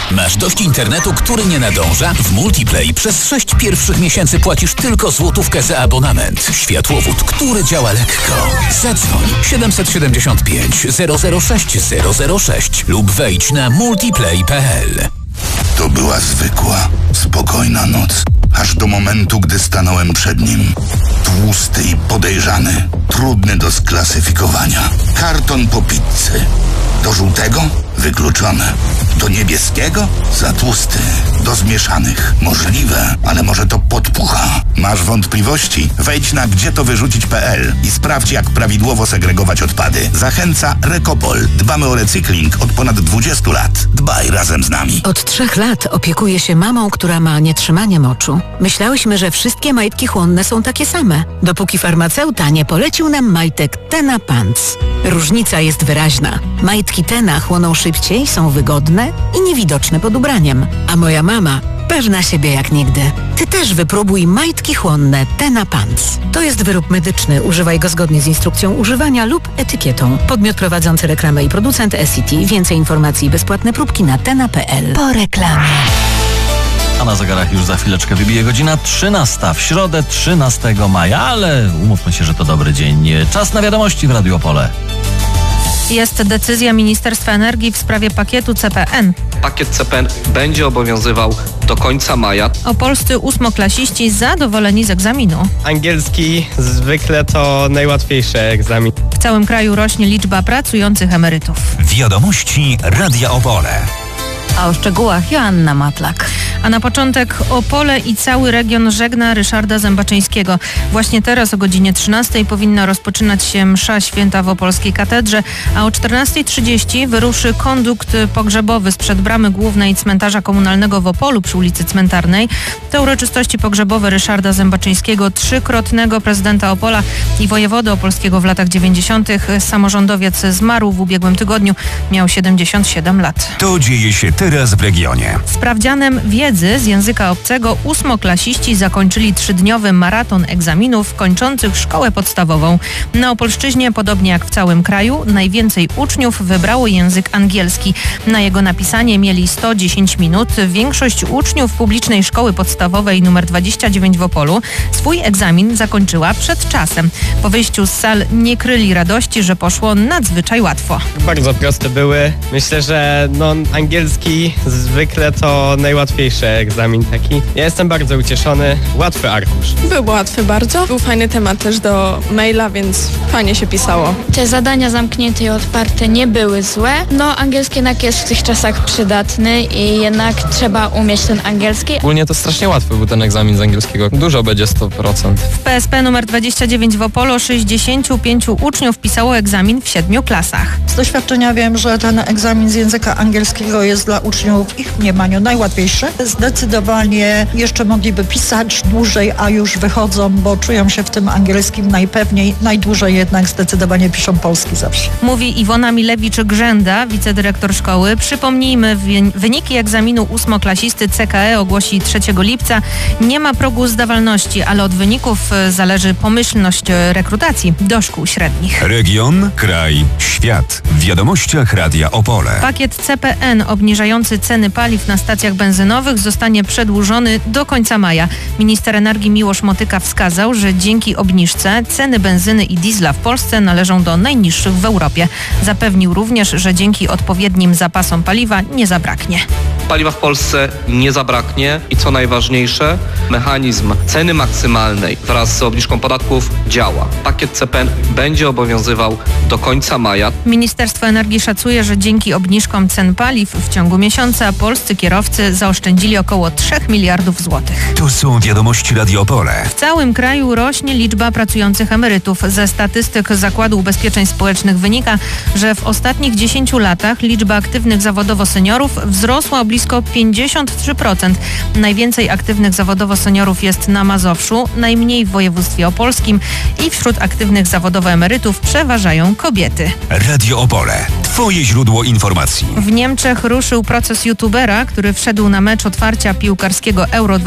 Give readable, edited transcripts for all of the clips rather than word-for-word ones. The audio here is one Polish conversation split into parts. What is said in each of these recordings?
Masz dość internetu, który nie nadąża? W Multiplay przez 6 pierwszych miesięcy płacisz tylko złotówkę za abonament. Światłowód, który działa lekko. Zadzwoń 775 006 006 lub wejdź na multiplay.pl. To była zwykła, spokojna noc. Aż do momentu, gdy stanąłem przed nim. Tłusty i podejrzany. Trudny do sklasyfikowania. Karton po pizzy. Do żółtego? Wykluczone. Do niebieskiego? Za tłusty. Do zmieszanych? Możliwe, ale może to podpucha. Masz wątpliwości? Wejdź na gdzietowyrzucić.pl i sprawdź, jak prawidłowo segregować odpady. Zachęca Rekopol. Dbamy o recykling od ponad 20 lat. Dbaj razem z nami. Od 3 lat opiekuję się mamą, która ma nietrzymanie moczu. Myślałyśmy, że wszystkie majtki chłonne są takie same, dopóki farmaceuta nie polecił nam majtek Tena Pants. Różnica jest wyraźna. Majtki Tena chłoną szybciej, są wygodne i niewidoczne pod ubraniem. A moja mama pewna siebie jak nigdy. Ty też wypróbuj majtki chłonne Tena Pants. To jest wyrób medyczny. Używaj go zgodnie z instrukcją używania lub etykietą. Podmiot prowadzący reklamę i producent SCT. Więcej informacji i bezpłatne próbki na tena.pl. Po reklamie. A na zegarach już za chwileczkę wybije godzina 13 w środę 13 maja, ale umówmy się, że to dobry dzień. Czas na wiadomości w Radio Opole. Jest decyzja Ministerstwa Energii w sprawie pakietu CPN. Pakiet CPN będzie obowiązywał do końca maja. Opolscy ósmoklasiści zadowoleni z egzaminu. Angielski zwykle to najłatwiejszy egzamin. W całym kraju rośnie liczba pracujących emerytów. Wiadomości Radia Opole. A o szczegółach Joanna Matlak. A na początek Opole i cały region żegna Ryszarda Zębaczyńskiego. Właśnie teraz o godzinie 13 powinna rozpoczynać się msza święta w opolskiej katedrze, a o 14:30 wyruszy kondukt pogrzebowy sprzed bramy głównej cmentarza komunalnego w Opolu przy ulicy Cmentarnej. Te uroczystości pogrzebowe Ryszarda Zębaczyńskiego, trzykrotnego prezydenta Opola i wojewody opolskiego w latach 90. Samorządowiec zmarł w ubiegłym tygodniu. Miał 77 lat. To dzieje się teraz w regionie. Sprawdzianem wiedzy z języka obcego ósmoklasiści zakończyli 3-dniowy maraton egzaminów kończących szkołę podstawową. Na Opolszczyźnie, podobnie jak w całym kraju, najwięcej uczniów wybrało język angielski. Na jego napisanie mieli 110 minut. Większość uczniów publicznej szkoły podstawowej nr 29 w Opolu swój egzamin zakończyła przed czasem. Po wyjściu z sal nie kryli radości, że poszło nadzwyczaj łatwo. Bardzo proste były. Myślę, że angielski zwykle to najłatwiejszy egzamin taki. Ja jestem bardzo ucieszony. Łatwy arkusz. Był łatwy bardzo. Był fajny temat też do maila, więc fajnie się pisało. Te zadania zamknięte i otwarte nie były złe. Angielski jednak jest w tych czasach przydatny i jednak trzeba umieć ten angielski. Ogólnie to strasznie łatwy był ten egzamin z angielskiego. Dużo będzie 100%. W PSP nr 29 w Opolu 65 uczniów pisało egzamin w 7 klasach. Z doświadczenia wiem, że ten egzamin z języka angielskiego jest dla uczniów w ich mniemaniu najłatwiejszy. Zdecydowanie jeszcze mogliby pisać dłużej, a już wychodzą, bo czują się w tym angielskim najpewniej. Najdłużej jednak zdecydowanie piszą polski zawsze. Mówi Iwona Milewicz-Grzęda, wicedyrektor szkoły. Przypomnijmy, wyniki egzaminu ósmoklasisty CKE ogłosi 3 lipca. Nie ma progu zdawalności, ale od wyników zależy pomyślność rekrutacji do szkół średnich. Region, kraj, świat. W wiadomościach Radia Opole. Pakiet CPN obniżający ceny paliw na stacjach benzynowych zostanie przedłużony do końca maja. Minister energii Miłosz Motyka wskazał, że dzięki obniżce ceny benzyny i diesla w Polsce należą do najniższych w Europie. Zapewnił również, że dzięki odpowiednim zapasom paliwa nie zabraknie. Paliwa w Polsce nie zabraknie i co najważniejsze, mechanizm ceny maksymalnej wraz z obniżką podatków działa. Pakiet CPN będzie obowiązywał do końca maja. Ministerstwo Energii szacuje, że dzięki obniżkom cen paliw w ciągu miesiąca polscy kierowcy zaoszczędzili około 3 miliardów złotych. Tu są wiadomości Radio Opole. W całym kraju rośnie liczba pracujących emerytów. Ze statystyk Zakładu Ubezpieczeń Społecznych wynika, że w ostatnich 10 latach liczba aktywnych zawodowo seniorów wzrosła o blisko 53%. Najwięcej aktywnych zawodowo seniorów jest na Mazowszu, najmniej w województwie opolskim i wśród aktywnych zawodowo emerytów przeważają kobiety. Radio Opole. Twoje źródło informacji. W Niemczech ruszył proces youtubera, który wszedł na mecz otwarcia piłkarskiego Euro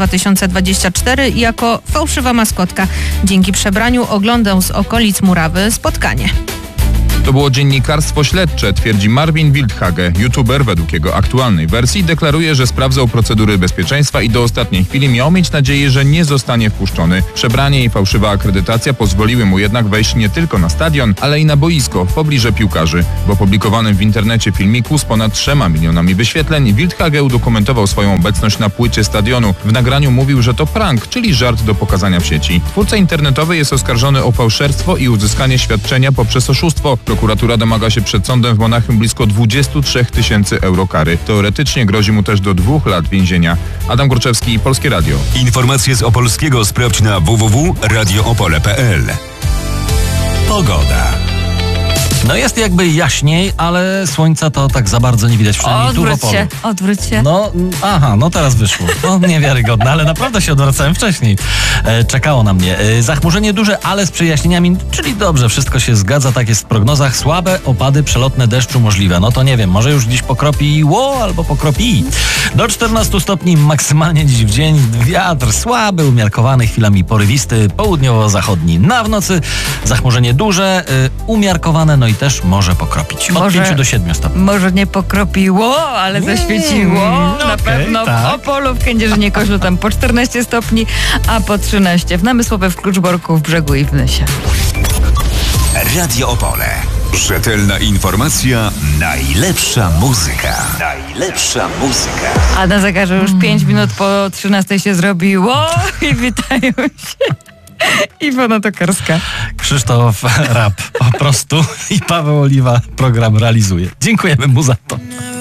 2024 jako fałszywa maskotka. Dzięki przebraniu oglądał z okolic murawy spotkanie. To było dziennikarstwo śledcze, twierdzi Marvin Wildhage. YouTuber według jego aktualnej wersji deklaruje, że sprawdzał procedury bezpieczeństwa i do ostatniej chwili miał mieć nadzieję, że nie zostanie wpuszczony. Przebranie i fałszywa akredytacja pozwoliły mu jednak wejść nie tylko na stadion, ale i na boisko, w pobliże piłkarzy. W opublikowanym w internecie filmiku z ponad 3 milionami wyświetleń Wildhage udokumentował swoją obecność na płycie stadionu. W nagraniu mówił, że to prank, czyli żart do pokazania w sieci. Twórca internetowy jest oskarżony o fałszerstwo i uzyskanie świadczenia poprzez oszustwo. Prokuratura domaga się przed sądem w Monachium blisko 23 000 euro kary. Teoretycznie grozi mu też do 2 lat więzienia. Adam Górczewski, Polskie Radio. Informacje z Opolskiego sprawdź na www.radioopole.pl. Pogoda. No jest jakby jaśniej, ale słońca to tak za bardzo nie widać, przynajmniej tu w Opolu. Odwróć się. No teraz wyszło. No niewiarygodne, ale naprawdę się odwracałem wcześniej. Czekało na mnie. Zachmurzenie duże, ale z przejaśnieniami, czyli dobrze, wszystko się zgadza, tak jest w prognozach. Słabe opady przelotne deszczu możliwe. No to nie wiem, może już dziś pokropi albo pokropi. Do 14 stopni maksymalnie dziś w dzień. Wiatr słaby, umiarkowany, chwilami porywisty, południowo-zachodni. Na w nocy zachmurzenie duże, umiarkowane, no i też może pokropić. Od 5 do 7 stopni. Może nie pokropiło, ale zaświeciło. Na pewno tak. W Opolu, w Kędzierzynie-Koźlu tam po 14 stopni, a po 13 w Namysłowie, w Kluczborku, w Brzegu i w Nysie. Radio Opole. Rzetelna informacja, najlepsza muzyka. Najlepsza muzyka. A na zegarze już 5 minut po 13 się zrobiło i witają się Iwona Tokarska, Krzysztof Rap po prostu i Paweł Oliwa program realizuje. Dziękujemy mu za to.